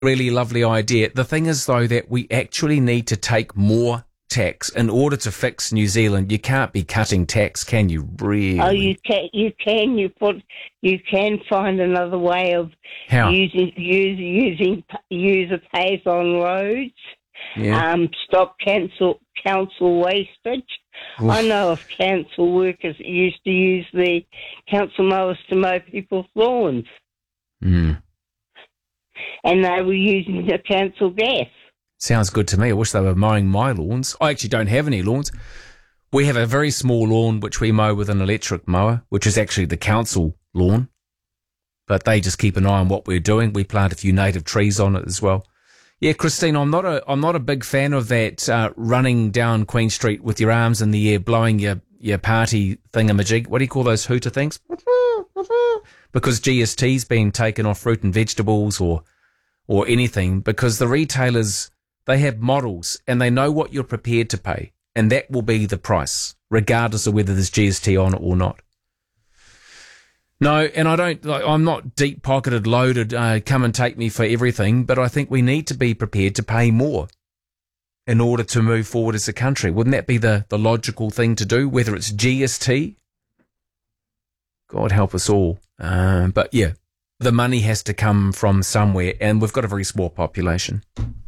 really lovely idea. The thing is, though, that we actually need to take more tax in order to fix New Zealand. You can't be cutting tax, can you? Really? Oh, you can. You can find another way of How? using user pays on roads. Yeah. Stop council wastage. Oof. I know of council workers that used to use the council mowers to mow people's lawns, Mm. and they were using the council gas. Sounds good to me. I wish they were mowing my lawns. I actually don't have any lawns. We have a very small lawn which we mow with an electric mower, which is actually the council lawn. But they just keep an eye on what we're doing. We plant a few native trees on it as well. Yeah, Christine, I'm not a big fan of that running down Queen Street with your arms in the air, blowing your party thingamajig. What do you call those hooter things? Because GST's been taken off fruit and vegetables or anything, because the retailers, they have models and they know what you're prepared to pay, and that will be the price, regardless of whether there's GST on it or not. No, and I'm not deep-pocketed, loaded, come and take me for everything, but I think we need to be prepared to pay more in order to move forward as a country. Wouldn't that be the logical thing to do, whether it's GST? God help us all. But yeah, the money has to come from somewhere, and we've got a very small population.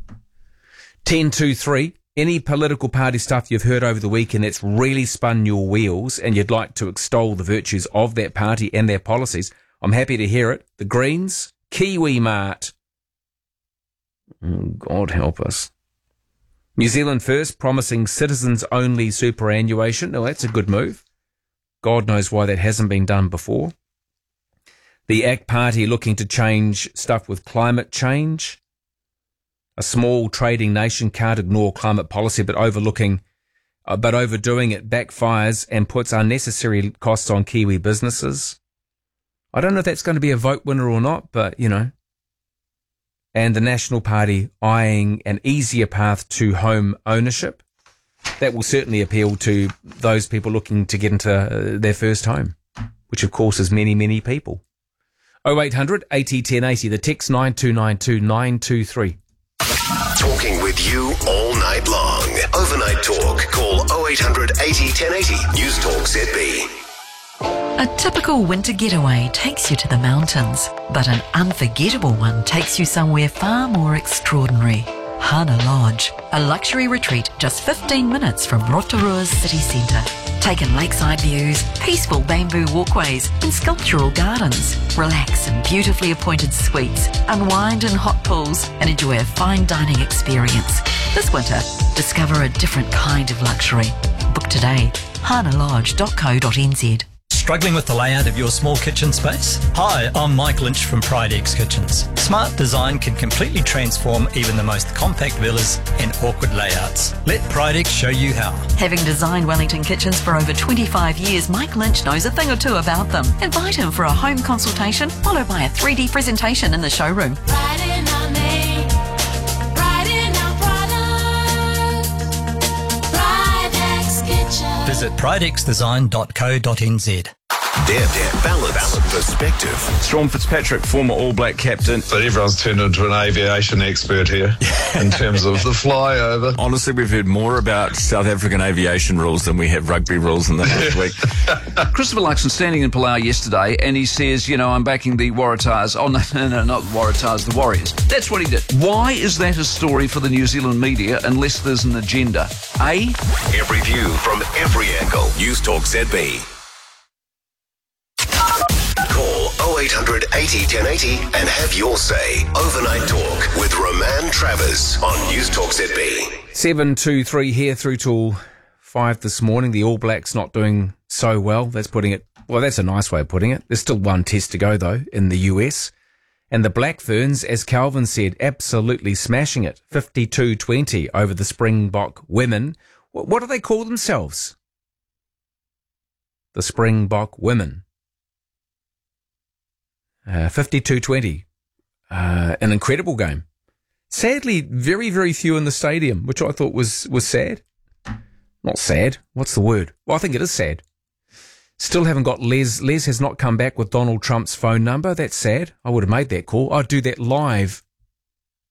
1023. Any political party stuff you've heard over the weekend that's really spun your wheels and you'd like to extol the virtues of that party and their policies, I'm happy to hear it. The Greens, Kiwi Mart. Oh, God help us. New Zealand First promising citizens-only superannuation. Oh, that's a good move. God knows why that hasn't been done before. The ACT Party looking to change stuff with climate change. A small trading nation can't ignore climate policy, but overdoing it backfires and puts unnecessary costs on Kiwi businesses. I don't know if that's going to be a vote winner or not, but, you know. And the National Party eyeing an easier path to home ownership. That will certainly appeal to those people looking to get into their first home, which of course is many, many people. 0800 80 1080, the text 9292 923. Talking with you all night long. Overnight Talk. Call 0800 80 1080. News Talk ZB. A typical winter getaway takes you to the mountains, but an unforgettable one takes you somewhere far more extraordinary. Hana Lodge, a luxury retreat just 15 minutes from Rotorua's city centre. Take in lakeside views, peaceful bamboo walkways and sculptural gardens. Relax in beautifully appointed suites, unwind in hot pools and enjoy a fine dining experience. This winter, discover a different kind of luxury. Book today, hanalodge.co.nz. Struggling with the layout of your small kitchen space? Hi, I'm Mike Lynch from Pride X Kitchens. Smart design can completely transform even the most compact villas and awkward layouts. Let Pride X show you how. Having designed Wellington kitchens for over 25 years, Mike Lynch knows a thing or two about them. Invite him for a home consultation, followed by a 3D presentation in the showroom. Right in our name, right in our product. Pride X Kitchen. Visit pridexdesign.co.nz. Balance, perspective. Sean Fitzpatrick, former All Black captain. But everyone's turned into an aviation expert here in terms of the flyover. Honestly, we've heard more about South African aviation rules than we have rugby rules in the last week. Christopher Luxon standing in Palau yesterday, and he says, you know, I'm backing the Waratahs. Oh, no, not the Waratahs, the Warriors. That's what he did. Why is that a story for the New Zealand media unless there's an agenda? A? Every view from every angle. News Talk ZB. Call 0800 80 1080 and have your say. Overnight Talk with Roman Travers on News Talk ZB. 723 here through till 5 this morning. The All Blacks not doing so well. That's a nice way of putting it. There's still one test to go, though, in the US. And the Black Ferns, as Calvin said, absolutely smashing it. 52-20 over the Springbok women. What do they call themselves? The Springbok women. 52-20. An incredible game. Sadly, very, very few in the stadium, which I thought was sad. Not sad. What's the word? Well, I think it is sad. Still haven't got Les. Les has not come back with Donald Trump's phone number. That's sad. I would have made that call. I'd do that live